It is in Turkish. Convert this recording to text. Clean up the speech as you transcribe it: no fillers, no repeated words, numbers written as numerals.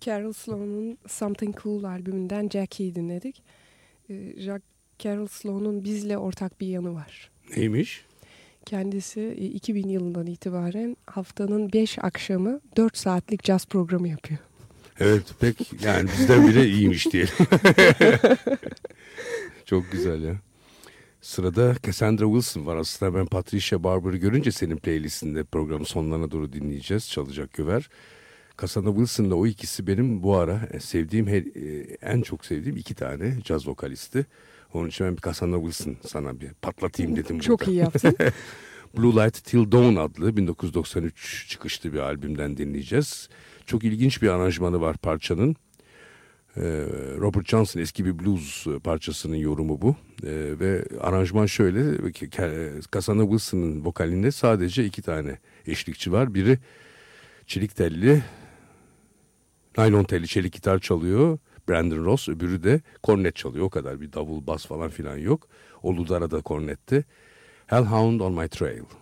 Carol Sloan'un Something Cool albümünden Jackie'yi dinledik. Carol Sloan'un bizle ortak bir yanı var. Neymiş? Kendisi 2000 yılından itibaren haftanın 5 akşamı 4 saatlik caz programı yapıyor. Evet, pek yani bizden bile iyiymiş diyelim. Çok güzel ya. Sırada Cassandra Wilson var. Aslında ben Patricia Barber'ı görünce senin playlistinde programın sonlarına doğru dinleyeceğiz. Çalacak Güver. Cassandra Wilson'la o ikisi benim bu ara sevdiğim, en çok sevdiğim iki tane caz vokalisti. Onun için ben bir Cassandra Wilson sana bir patlatayım dedim. Çok burada. iyi yaptın. Blue Light Till Dawn adlı 1993 çıkışlı bir albümden dinleyeceğiz. Çok ilginç bir aranjmanı var parçanın. Robert Johnson eski bir blues parçasının yorumu bu. Ve aranjman şöyle, Cassandra Wilson'ın vokalinde sadece iki tane eşlikçi var. Biri çelik telli, naylon telli çelik gitar çalıyor, Brandon Ross. Öbürü de kornet çalıyor, o kadar, bir davul, bas falan filan yok. Olu da arada kornette. Hellhound on My Trail.